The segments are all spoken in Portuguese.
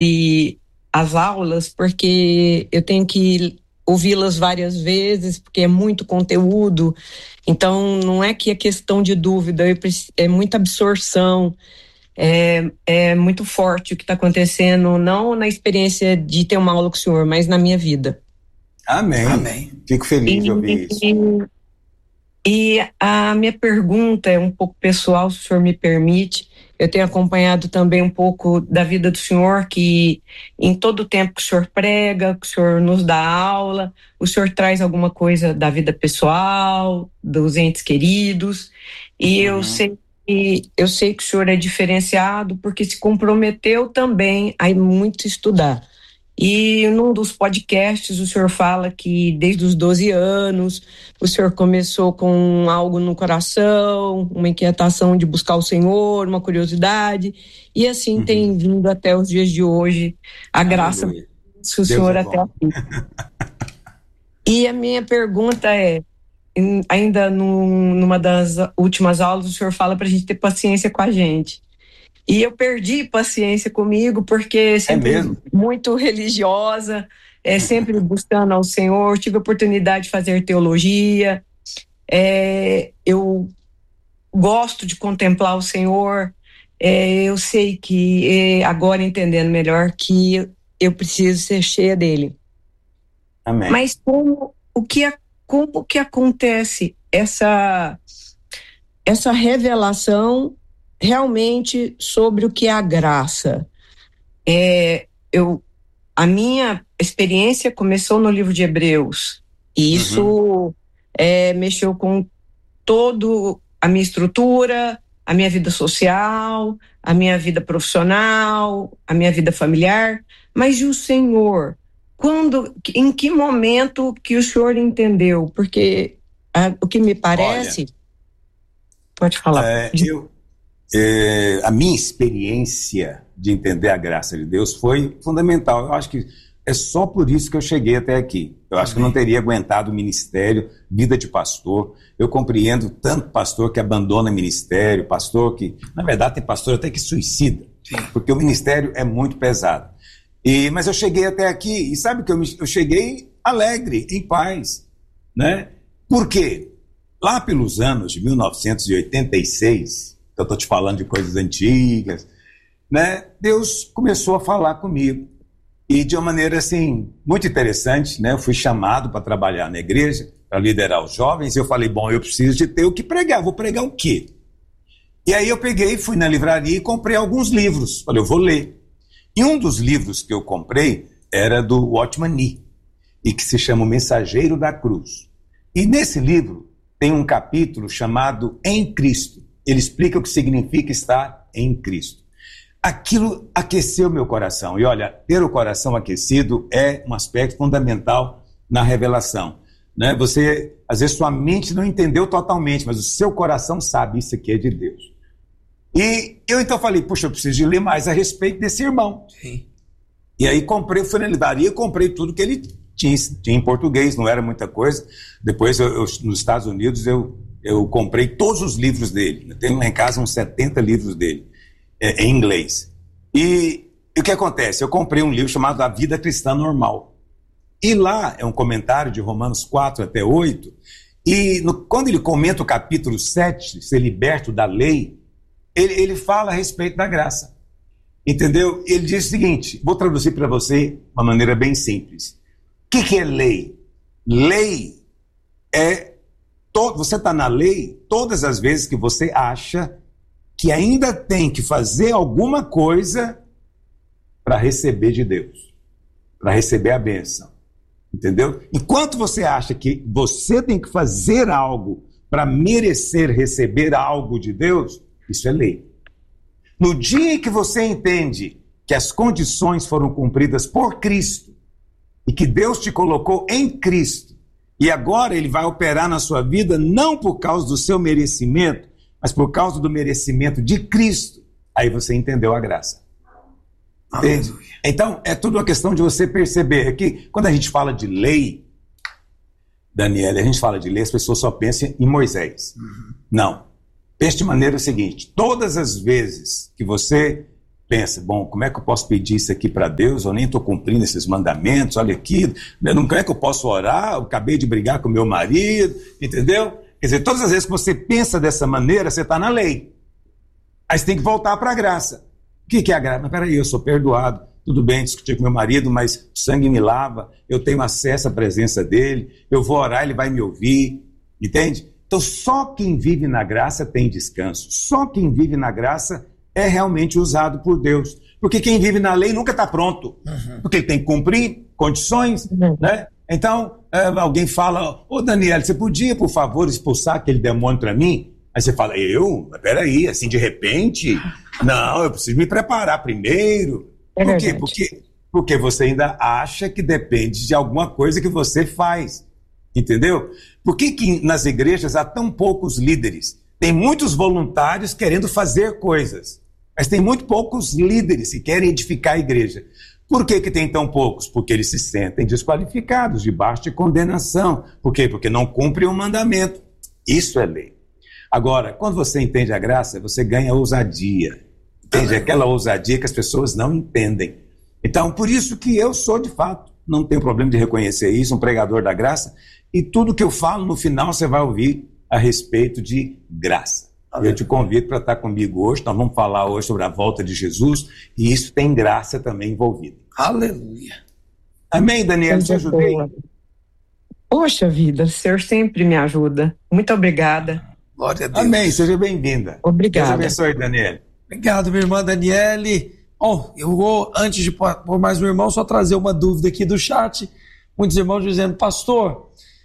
e as aulas, porque eu tenho que ouvi-las várias vezes, porque é muito conteúdo. Então, não é que é questão de dúvida, é muita absorção, é muito forte o que está acontecendo, não na experiência de ter uma aula com o senhor, mas na minha vida. Amém. Amém. Fico feliz de ouvir isso. E a minha pergunta é um pouco pessoal, se o senhor me permite. Eu tenho acompanhado também um pouco da vida do senhor, que em todo o tempo que o senhor prega, que o senhor nos dá aula, o senhor traz alguma coisa da vida pessoal, dos entes queridos, e eu sei que o senhor é diferenciado porque se comprometeu também a muito estudar. E num dos podcasts o senhor fala que desde os 12 anos o senhor começou com algo no coração, uma inquietação de buscar o Senhor, uma curiosidade, e assim tem vindo até os dias de hoje, a graça do senhor até aqui. E a minha pergunta é, ainda numa das últimas aulas o senhor fala para a gente ter paciência com a gente. E eu perdi paciência comigo, porque sempre muito religiosa, sempre buscando ao Senhor, tive a oportunidade de fazer teologia, eu gosto de contemplar o Senhor, eu sei que, agora entendendo melhor, que eu preciso ser cheia dele. Amém. Mas como que acontece essa revelação realmente sobre o que é a graça? A minha experiência começou no livro de Hebreus, e isso mexeu com toda a minha estrutura, a minha vida social, a minha vida profissional, a minha vida familiar. Mas e o Senhor? Em que momento que o senhor entendeu? Porque o que me parece... Olha, pode falar. A minha experiência de entender a graça de Deus foi fundamental. Eu acho que é só por isso que eu cheguei até aqui. Eu acho que eu não teria aguentado o ministério, vida de pastor. Eu compreendo tanto pastor que abandona ministério, pastor que, na verdade, tem pastor até que suicida, porque o ministério é muito pesado. Mas eu cheguei até aqui, e sabe que eu cheguei alegre, em paz, né? Por quê? Lá pelos anos de 1986... eu estou te falando de coisas antigas, né? Deus começou a falar comigo, e de uma maneira assim, muito interessante, né? Eu fui chamado para trabalhar na igreja, para liderar os jovens, e eu falei, bom, eu preciso de ter o que pregar, vou pregar o quê? E aí eu peguei, fui na livraria e comprei alguns livros, falei, eu vou ler. E um dos livros que eu comprei era do Watchman Nee, e que se chama O Mensageiro da Cruz. E nesse livro tem um capítulo chamado Em Cristo. Ele explica o que significa estar em Cristo. Aquilo aqueceu meu coração. E olha, ter o coração aquecido é um aspecto fundamental na revelação, né? Você, às vezes, sua mente não entendeu totalmente, mas o seu coração sabe, isso aqui é de Deus. E eu então falei, puxa, eu preciso de ler mais a respeito desse irmão. Sim. E aí fui na livraria e comprei tudo que ele tinha em português, não era muita coisa. Depois, nos Estados Unidos, eu comprei todos os livros dele. Eu tenho lá em casa uns 70 livros dele, em inglês. E o que acontece? Eu comprei um livro chamado A Vida Cristã Normal. E lá é um comentário de Romanos 4 até 8. E quando ele comenta o capítulo 7, ser liberto da lei, ele fala a respeito da graça. Entendeu? Ele diz o seguinte, vou traduzir para você de uma maneira bem simples. O que é lei? Lei é... Você está na lei todas as vezes que você acha que ainda tem que fazer alguma coisa para receber de Deus, para receber a bênção, entendeu? Enquanto você acha que você tem que fazer algo para merecer receber algo de Deus, isso é lei. No dia que você entende que as condições foram cumpridas por Cristo e que Deus te colocou em Cristo, e agora ele vai operar na sua vida não por causa do seu merecimento, mas por causa do merecimento de Cristo. Aí você entendeu a graça. Entende? Então, é tudo uma questão de você perceber que quando a gente fala de lei, Daniela, a gente fala de lei, as pessoas só pensam em Moisés. Não. Pense de maneira seguinte, todas as vezes que você pensa, bom, como é que eu posso pedir isso aqui para Deus? Eu nem estou cumprindo esses mandamentos, olha aqui, como é que eu posso orar? Eu acabei de brigar com meu marido, entendeu? Quer dizer, todas as vezes que você pensa dessa maneira, você está na lei. Aí você tem que voltar para a graça. O que é a graça? Mas peraí, eu sou perdoado, tudo bem, discutir com meu marido, mas o sangue me lava, eu tenho acesso à presença dele, eu vou orar, ele vai me ouvir, entende? Então só quem vive na graça tem descanso, só quem vive na graça é realmente usado por Deus. Porque quem vive na lei nunca está pronto. Porque ele tem que cumprir condições, né? Então, alguém fala, ô Daniel, você podia, por favor, expulsar aquele demônio para mim? Aí você fala, mas peraí, assim, de repente? Não, eu preciso me preparar primeiro. Por quê? Porque você ainda acha que depende de alguma coisa que você faz. Entendeu? Por que nas igrejas há tão poucos líderes? Tem muitos voluntários querendo fazer coisas, mas tem muito poucos líderes que querem edificar a igreja. Por que tem tão poucos? Porque eles se sentem desqualificados, debaixo de condenação. Por quê? Porque não cumprem o mandamento. Isso é lei. Agora, quando você entende a graça, você ganha ousadia. Entende? Aquela ousadia que as pessoas não entendem. Então, por isso que eu sou, de fato, não tenho problema de reconhecer isso, um pregador da graça, e tudo que eu falo, no final, você vai ouvir a respeito de graça. Eu te convido para estar comigo hoje. Nós vamos falar hoje sobre a volta de Jesus, e isso tem graça também envolvida. Aleluia. Amém, Daniel? Te ajudei? Poxa vida, o Senhor sempre me ajuda. Muito obrigada. Glória a Deus. Amém, seja bem-vinda. Obrigada. Deus abençoe, Daniel. Obrigado, minha irmã Daniele. Bom, eu vou, antes de pôr mais meu irmão, só trazer uma dúvida aqui do chat. Muitos irmãos dizendo, pastor,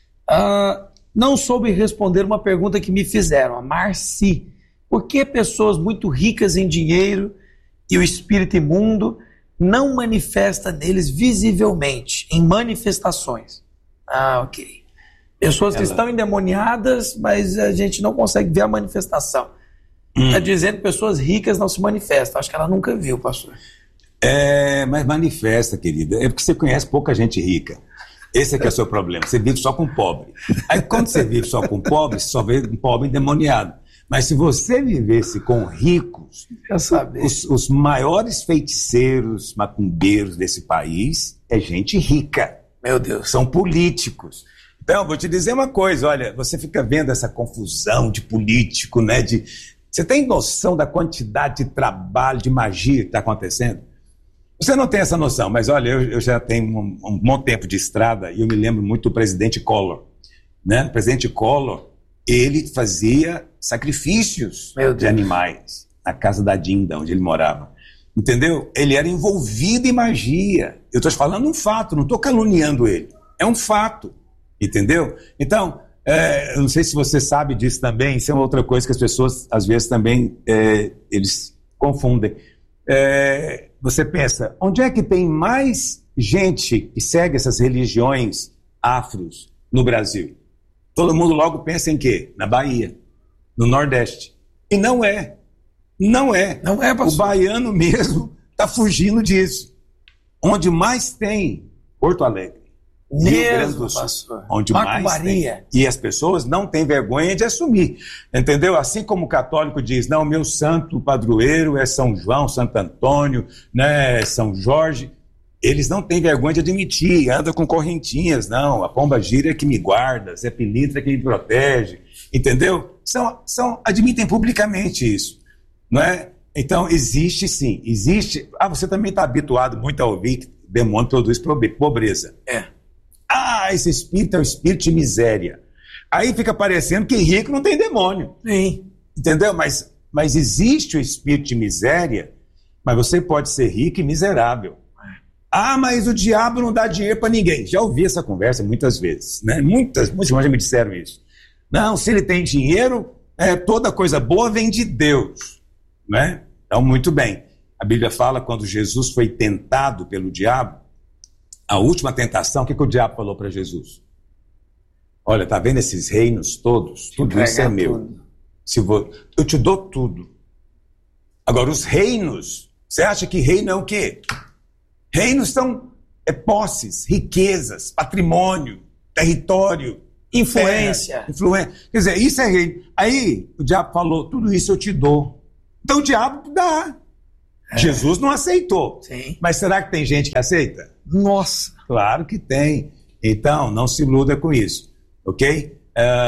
não soube responder uma pergunta que me fizeram, a Marci. Por que pessoas muito ricas em dinheiro e o espírito imundo não manifesta neles visivelmente, em manifestações? Ok. Pessoas que estão endemoniadas, mas a gente não consegue ver a manifestação. Está dizendo que pessoas ricas não se manifestam. Acho que ela nunca viu, pastor. Mas manifesta, querida. É porque você conhece pouca gente rica. Esse é que é o seu problema. Você vive só com pobre. Aí quando você vive só com pobre, você só vê um pobre endemoniado. Mas se você vivesse com ricos, os maiores feiticeiros, macumbeiros desse país é gente rica. Meu Deus. São políticos. Então, vou te dizer uma coisa, olha, você fica vendo essa confusão de político, né? Você tem noção da quantidade de trabalho, de magia que está acontecendo? Você não tem essa noção, mas olha, eu já tenho um bom tempo de estrada e eu me lembro muito do presidente Collor, né? O presidente Collor, ele fazia sacrifícios de animais na casa da Dinda, onde ele morava. Entendeu? Ele era envolvido em magia. Eu estou te falando um fato, não estou caluniando ele. É um fato, entendeu? Então, eu não sei se você sabe disso também, isso é outra coisa que as pessoas, às vezes, também eles confundem. Você pensa, onde é que tem mais gente que segue essas religiões afros no Brasil? Todo mundo logo pensa em quê? Na Bahia, no Nordeste. E não é. Não é. Não é, pastor. O baiano mesmo está fugindo disso. Onde mais tem, Porto Alegre. Rio Grande do Sul, pastor. Onde mais tem. E as pessoas não têm vergonha de assumir. Entendeu? Assim como o católico diz, não, meu santo padroeiro é São João, Santo Antônio, né, São Jorge. Eles não têm vergonha de admitir, anda com correntinhas, não, a pomba gira é que me guarda, Zé Pilintra é que me protege, entendeu? Admitem publicamente isso, não é? Então, existe sim, existe... você também está habituado muito a ouvir que demônio produz pobreza. Esse espírito é um espírito de miséria. Aí fica parecendo que rico não tem demônio. Sim. Entendeu? Mas existe o espírito de miséria, mas você pode ser rico e miserável. Mas o diabo não dá dinheiro para ninguém. Já ouvi essa conversa muitas vezes, né? Muitos irmãos já me disseram isso. Não, se ele tem dinheiro, toda coisa boa vem de Deus, né? Então, muito bem. A Bíblia fala quando Jesus foi tentado pelo diabo, a última tentação, o que o diabo falou para Jesus? Olha, tá vendo esses reinos todos? Tudo isso é meu. Eu te dou tudo. Agora, os reinos, você acha que reino é o quê? Reinos são posses, riquezas, patrimônio, território, influência. Quer dizer, isso é reino. Aí o diabo falou, tudo isso eu te dou. Então o diabo dá. Jesus não aceitou. Sim. Mas será que tem gente que aceita? Nossa. Claro que tem. Então, não se iluda com isso, ok?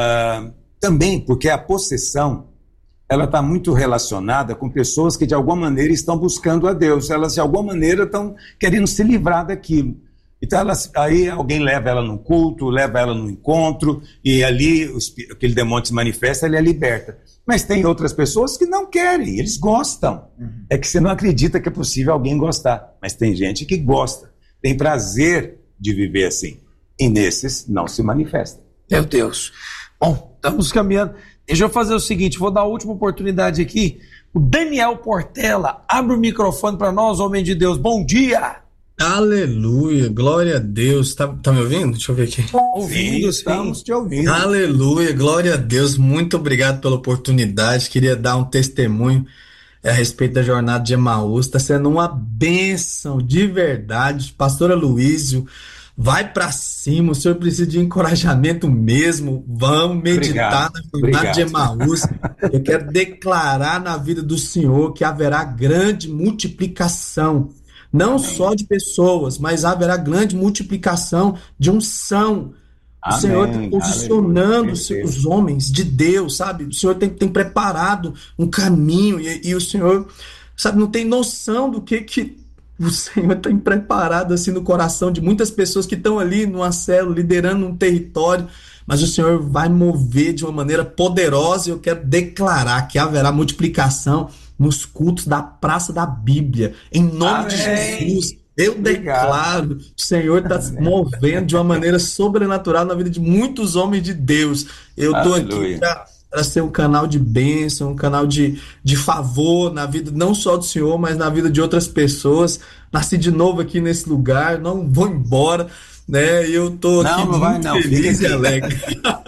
Também porque a possessão, ela está muito relacionada com pessoas que de alguma maneira estão buscando a Deus. Elas de alguma maneira estão querendo se livrar daquilo. Então, aí alguém leva ela num culto, leva ela num encontro, e ali aquele demônio se manifesta, ele a liberta. Mas tem outras pessoas que não querem, eles gostam. É que você não acredita que é possível alguém gostar. Mas tem gente que gosta, tem prazer de viver assim. E nesses não se manifesta. Meu Deus. Bom, estamos caminhando. Deixa eu fazer o seguinte, vou dar a última oportunidade aqui. O Daniel Portela, abre o microfone para nós, homem de Deus. Bom dia! Aleluia, glória a Deus. Tá me ouvindo? Deixa eu ver aqui. Ouvindo, sim. Estamos te ouvindo. Aleluia, glória a Deus. Muito obrigado pela oportunidade. Queria dar um testemunho a respeito da jornada de Emaús. Está sendo uma bênção de verdade. Pastora Luísio, vai para cima. O senhor precisa de encorajamento mesmo. Vamos meditar na jornada de Emaús. Eu quero declarar na vida do senhor que haverá grande multiplicação. Não só de pessoas, mas haverá grande multiplicação de unção. O Senhor está posicionando os homens de Deus, sabe? O Senhor tem preparado um caminho e o Senhor, sabe, não tem noção do que o Senhor tem preparado assim no coração de muitas pessoas que estão ali numa célula, liderando um território. Mas o Senhor vai mover de uma maneira poderosa e eu quero declarar que haverá multiplicação nos cultos da Praça da Bíblia, em nome de Jesus. Eu declaro, o Senhor está se movendo de uma maneira sobrenatural na vida de muitos homens de Deus. Eu estou aqui para ser um canal de bênção, um canal de favor na vida não só do Senhor, mas na vida de outras pessoas. Nasci de novo aqui nesse lugar, não vou embora, né? Eu tô aqui muito feliz e alegre.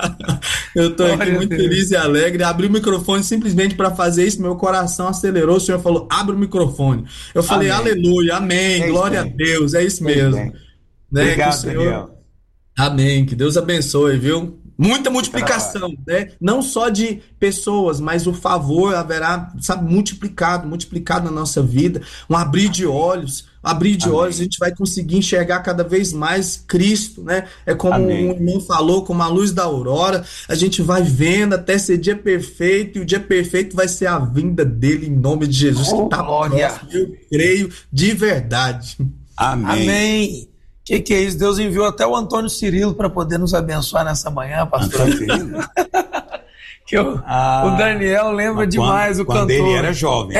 Eu tô aqui muito feliz e alegre. Abri o microfone simplesmente para fazer isso, meu coração acelerou. O Senhor falou: abre o microfone. Eu falei: aleluia, amém, glória a Deus, é isso mesmo. Né? Obrigado, que o Senhor... Daniel. Amém, que Deus abençoe, viu? Muita multiplicação, né? Não só de pessoas, mas o favor haverá, sabe, multiplicado na nossa vida. Um abrir de olhos, a gente vai conseguir enxergar cada vez mais Cristo, né? É como o irmão falou, como a luz da aurora, a gente vai vendo até ser dia perfeito, e o dia perfeito vai ser a vinda dele em nome de Jesus, que tá próximo, eu creio de verdade. Amém. Que é isso? Deus enviou até o Antônio Cirilo para poder nos abençoar nessa manhã, pastor. Que o Daniel lembra demais o cantor. Quando ele era jovem.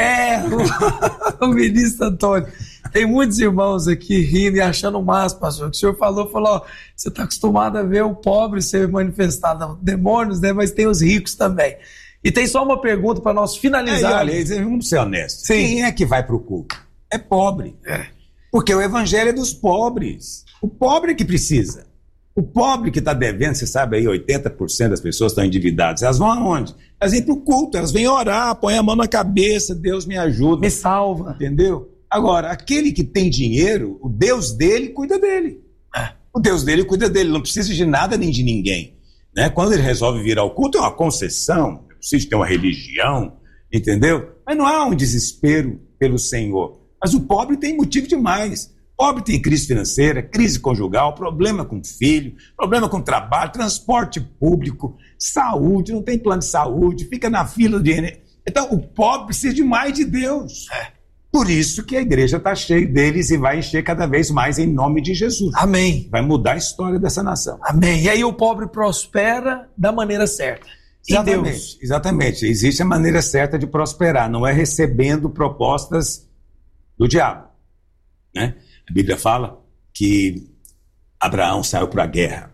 O ministro Antônio. Tem muitos irmãos aqui rindo e achando o máximo, pastor. O que o senhor falou, ó, você está acostumado a ver o pobre ser manifestado, demônios, né? Mas tem os ricos também. E tem só uma pergunta para nós finalizar. Vamos ser honestos. Sim. Quem é que vai para o culto? É pobre. Porque o evangelho é dos pobres. O pobre que precisa. O pobre que está devendo, você sabe aí, 80% das pessoas estão endividadas. Elas vão aonde? Elas vêm para o culto, elas vêm orar, põem a mão na cabeça, Deus me ajuda. Me salva. Entendeu? Agora, aquele que tem dinheiro, o Deus dele cuida dele. O Deus dele cuida dele, não precisa de nada nem de ninguém. Né? Quando ele resolve vir ao culto, é uma concessão, não precisa ter uma religião, entendeu? Mas não há um desespero pelo Senhor. Mas o pobre tem motivo demais. O pobre tem crise financeira, crise conjugal, problema com filho, problema com trabalho, transporte público, saúde, não tem plano de saúde, fica na fila de... Então, o pobre precisa de mais de Deus. Por isso que a igreja está cheia deles e vai encher cada vez mais em nome de Jesus. Amém. Vai mudar a história dessa nação. Amém. E aí o pobre prospera da maneira certa. Exatamente. Exatamente. Existe a maneira certa de prosperar, não é recebendo propostas do diabo. Né? A Bíblia fala que Abraão saiu para a guerra.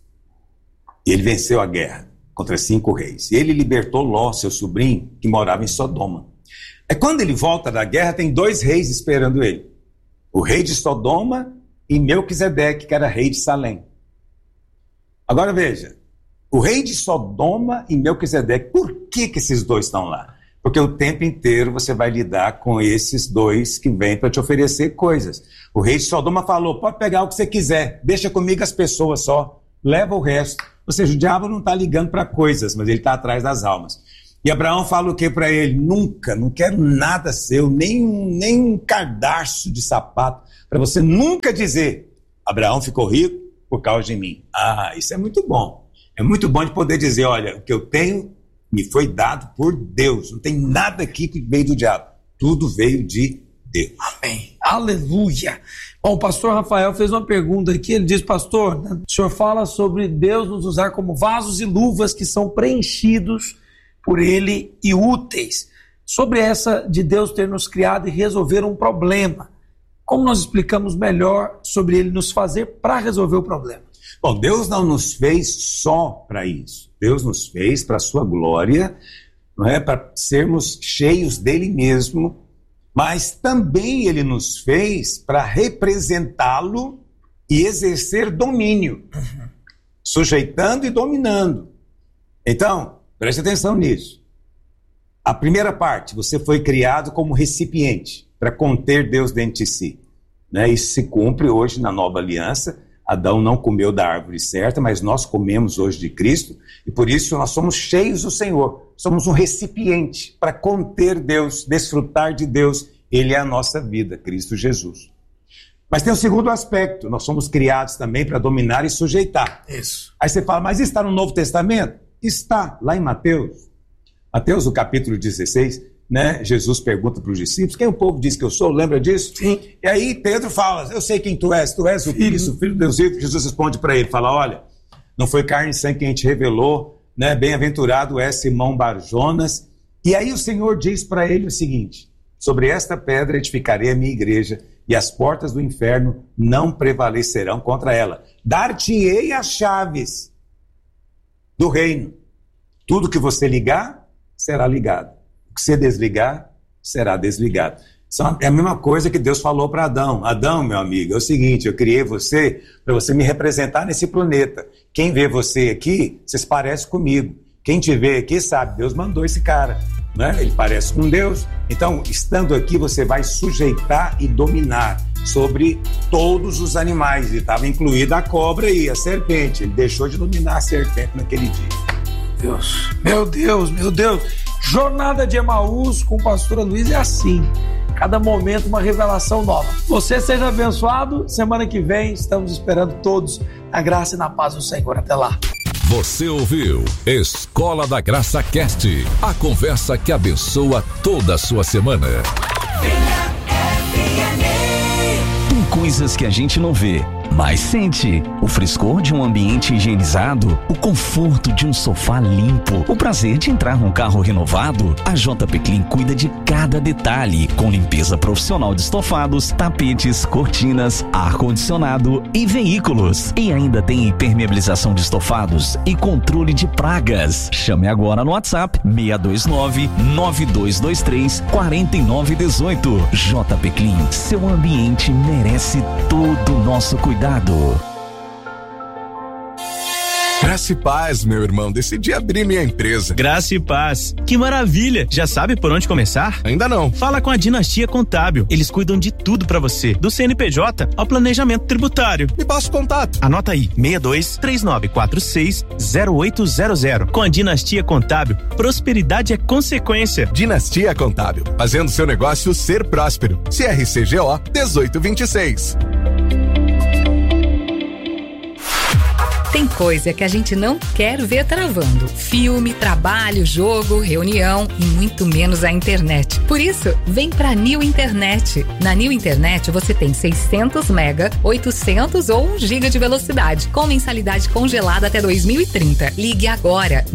E ele venceu a guerra contra 5 reis. E ele libertou Ló, seu sobrinho, que morava em Sodoma. Quando ele volta da guerra, tem 2 reis esperando ele. O rei de Sodoma e Melquisedeque, que era rei de Salém. Agora veja, o rei de Sodoma e Melquisedeque, por que esses 2 estão lá? Porque o tempo inteiro você vai lidar com esses 2 que vêm para te oferecer coisas. O rei de Sodoma falou: pode pegar o que você quiser, deixa comigo as pessoas só, leva o resto. Ou seja, o diabo não está ligando para coisas, mas ele está atrás das almas. E Abraão fala o que para ele? Nunca, não quero nada seu, nem um cadarço de sapato, para você nunca dizer, Abraão ficou rico por causa de mim. Isso é muito bom. É muito bom de poder dizer, olha, o que eu tenho me foi dado por Deus. Não tem nada aqui que veio do diabo. Tudo veio de Deus. Amém. Aleluia. Bom, o pastor Rafael fez uma pergunta aqui. Ele diz, pastor, o senhor fala sobre Deus nos usar como vasos e luvas que são preenchidos por ele e úteis. Sobre essa de Deus ter nos criado e resolver um problema. Como nós explicamos melhor sobre ele nos fazer para resolver o problema? Bom, Deus não nos fez só para isso. Deus nos fez para a sua glória, não é? Para sermos cheios dele mesmo, mas também ele nos fez para representá-lo e exercer domínio, sujeitando e dominando. Então, preste atenção nisso. A primeira parte, você foi criado como recipiente para conter Deus dentro de si. Né? Isso se cumpre hoje na nova aliança. Adão não comeu da árvore certa, mas nós comemos hoje de Cristo, e por isso nós somos cheios do Senhor. Somos um recipiente para conter Deus, desfrutar de Deus. Ele é a nossa vida, Cristo Jesus. Mas tem o segundo aspecto, nós somos criados também para dominar e sujeitar. Isso. Aí você fala, mas está no Novo Testamento? Está, lá em Mateus. Mateus, no capítulo 16, né? Jesus pergunta para os discípulos, quem o povo diz que eu sou? Lembra disso? Sim. E aí Pedro fala, eu sei quem tu és o Cristo, o Filho de Deus vivo. Jesus responde para ele, fala, olha, não foi carne e sangue quem te revelou, né? Bem-aventurado é Simão Barjonas. E aí o Senhor diz para ele o seguinte, sobre esta pedra edificarei a minha igreja, e as portas do inferno não prevalecerão contra ela. Dar-te-ei as chaves do reino. Tudo que você ligar, será ligado. O que você desligar, será desligado. É a mesma coisa que Deus falou para Adão. Adão, meu amigo, é o seguinte, eu criei você para você me representar nesse planeta. Quem vê você aqui, você se parece comigo. Quem te vê aqui sabe, Deus mandou esse cara. Né? Ele parece com Deus. Então, estando aqui, você vai sujeitar e dominar sobre todos os animais. E estava incluída a cobra e a serpente. Ele deixou de dominar a serpente naquele dia. Meu Deus. Jornada de Emaús com o pastor Luiz é assim. Cada momento uma revelação nova. Você seja abençoado. Semana que vem estamos esperando todos na graça e na paz do Senhor. Até lá. Você ouviu Escola da Graça Cast, a conversa que abençoa toda a sua semana. Tem coisas que a gente não vê, mas sente. O frescor de um ambiente higienizado, o conforto de um sofá limpo, o prazer de entrar num carro renovado. A JP Clean cuida de cada detalhe, com limpeza profissional de estofados, tapetes, cortinas, ar-condicionado e veículos. E ainda tem impermeabilização de estofados e controle de pragas. Chame agora no WhatsApp 629-9223-4918. JP Clean, seu ambiente merece todo o nosso cuidado. Graça e paz, meu irmão. Decidi abrir minha empresa. Graça e paz. Que maravilha. Já sabe por onde começar? Ainda não. Fala com a Dinastia Contábil. Eles cuidam de tudo pra você, do CNPJ ao planejamento tributário. Me passa o contato. Anota aí, 62-3946-0800. Com a Dinastia Contábil, prosperidade é consequência. Dinastia Contábil, fazendo seu negócio ser próspero. CRCGO 1826. Tem coisa que a gente não quer ver travando. Filme, trabalho, jogo, reunião e muito menos a internet. Por isso, vem pra New Internet. Na New Internet você tem 600 mega, 800 ou 1 giga de velocidade, com mensalidade congelada até 2030. Ligue agora,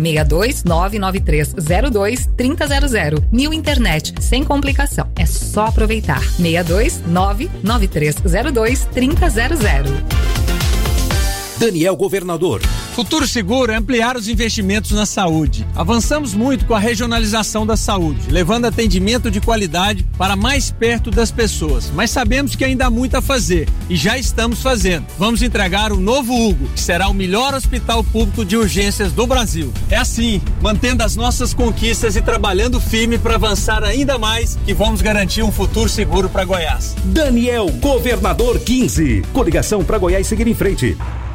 62993023000. New Internet, sem complicação. É só aproveitar. 62993023000. Daniel Governador. Futuro Seguro é ampliar os investimentos na saúde. Avançamos muito com a regionalização da saúde, levando atendimento de qualidade para mais perto das pessoas. Mas sabemos que ainda há muito a fazer e já estamos fazendo. Vamos entregar o novo Hugo, que será o melhor hospital público de urgências do Brasil. É assim, mantendo as nossas conquistas e trabalhando firme para avançar ainda mais, que vamos garantir um futuro seguro para Goiás. Daniel Governador 15. Coligação para Goiás seguir em frente.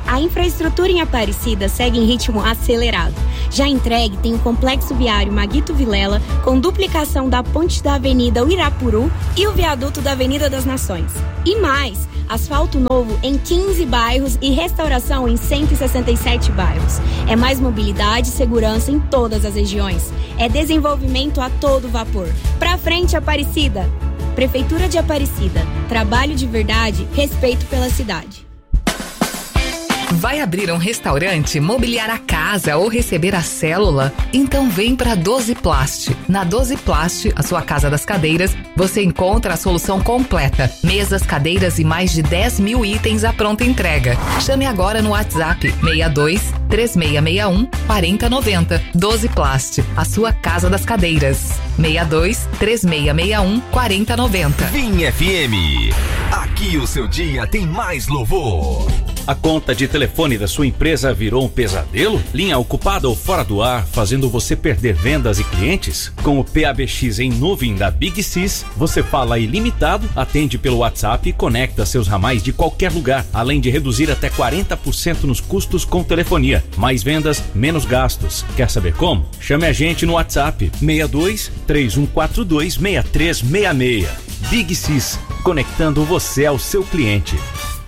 A infraestrutura em Aparecida segue em ritmo acelerado. Já entregue tem o complexo viário Maguito Vilela, com duplicação da ponte da Avenida Uirapuru e o viaduto da Avenida das Nações. E mais, asfalto novo em 15 bairros e restauração em 167 bairros. É mais mobilidade e segurança em todas as regiões. É desenvolvimento a todo vapor. Pra frente, Aparecida! Prefeitura de Aparecida. Trabalho de verdade, respeito pela cidade. Vai abrir um restaurante, mobiliar a casa ou receber a célula? Então vem para 12 Plast. Na 12 Plast, a sua casa das cadeiras, você encontra a solução completa. Mesas, cadeiras e mais de 10 mil itens à pronta entrega. Chame agora no WhatsApp 62 3661 4090. 12 Plast, a sua casa das cadeiras. 62 3661 4090. Vim FM. Aqui o seu dia tem mais louvor. A conta de telefone da sua empresa virou um pesadelo? Linha ocupada ou fora do ar, fazendo você perder vendas e clientes? Com o PABX em nuvem da Big Sys, você fala ilimitado, atende pelo WhatsApp e conecta seus ramais de qualquer lugar, além de reduzir até 40% nos custos com telefonia. Mais vendas, menos gastos. Quer saber como? Chame a gente no WhatsApp 62 3142 6366. Big Sys, conectando você ao seu cliente.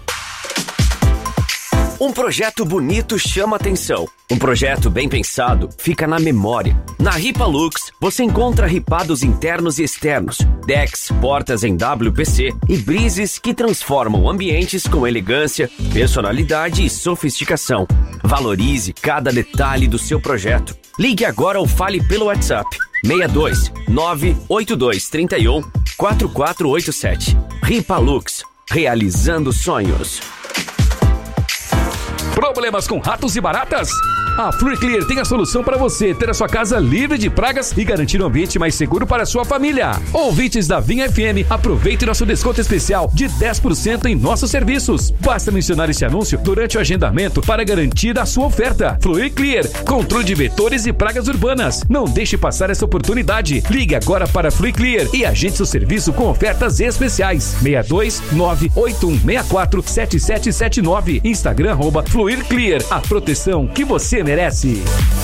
Um projeto bonito chama atenção. Um projeto bem pensado fica na memória. Na Ripalux, você encontra ripados internos e externos, decks, portas em WPC e brises que transformam ambientes com elegância, personalidade e sofisticação. Valorize cada detalhe do seu projeto. Ligue agora ou fale pelo WhatsApp 62 982 31 4487. Ripalux, realizando sonhos. Problemas com ratos e baratas? A Flui Clear tem a solução para você ter a sua casa livre de pragas e garantir um ambiente mais seguro para a sua família. Ouvintes da Vim FM, aproveite nosso desconto especial de 10% em nossos serviços. Basta mencionar esse anúncio durante o agendamento para garantir a sua oferta. Flui Clear, controle de vetores e pragas urbanas. Não deixe passar essa oportunidade. Ligue agora para Flui Clear e agende seu serviço com ofertas especiais. 62 98164 7779. Instagram @Fluir Clear. A proteção que você merece.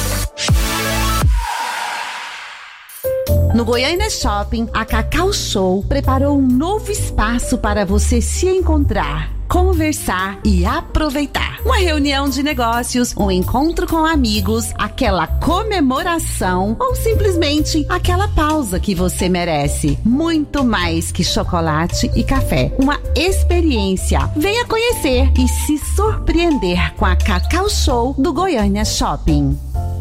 No Goiânia Shopping, a Cacau Show preparou um novo espaço para você se encontrar, conversar e aproveitar. Uma reunião de negócios, um encontro com amigos, aquela comemoração ou simplesmente aquela pausa que você merece. Muito mais que chocolate e café. Uma experiência. Venha conhecer e se surpreender com a Cacau Show do Goiânia Shopping.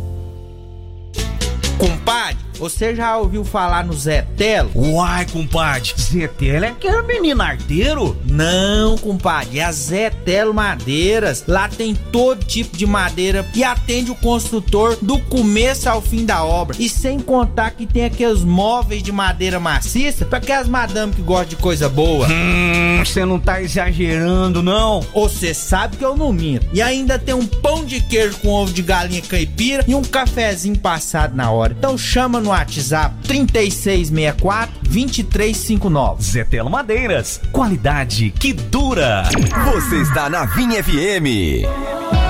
Compadre, você já ouviu falar no Zé Telo? Uai, compadre, Zé Telo é aquele menino arteiro? Não, compadre, é a Zé Telo Madeiras. Lá tem todo tipo de madeira e atende o construtor do começo ao fim da obra. E sem contar que tem aqueles móveis de madeira maciça para aquelas madame que gostam de coisa boa. Você não tá exagerando, não? Você sabe que eu não minto. E ainda tem um pão de queijo com ovo de galinha caipira e um cafezinho passado na hora. Então chama no WhatsApp 3664-2359. Zé Telo Madeiras, qualidade que dura. Você está na Vim FM.